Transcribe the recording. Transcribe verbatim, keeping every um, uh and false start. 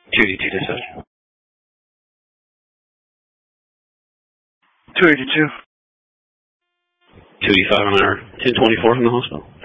two eighty-two dispatch. two eighty-two. two eighty-five on our ten twenty-four from the hospital.